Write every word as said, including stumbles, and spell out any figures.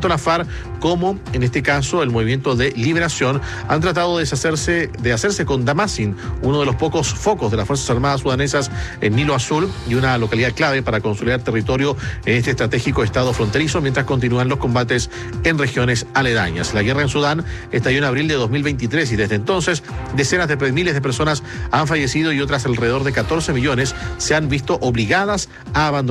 tanto la FARC como, en este caso, el Movimiento de Liberación han tratado de deshacerse, de hacerse con Damasin, uno de los pocos focos de las Fuerzas Armadas sudanesas en Nilo Azul y una localidad clave para consolidar territorio en este estratégico estado fronterizo, mientras continúan los combates en regiones aledañas. La guerra en Sudán estalló en abril de dos mil veintitrés y desde entonces decenas de miles de personas han fallecido y otras alrededor de catorce millones se han visto obligadas a abandonar